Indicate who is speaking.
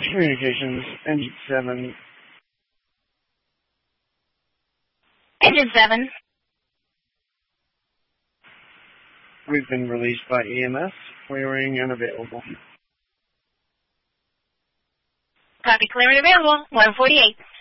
Speaker 1: Communications, Engine 7.
Speaker 2: Engine 7.
Speaker 1: We've been released by EMS. Clearing unavailable.
Speaker 2: Copy, clear and available. 148.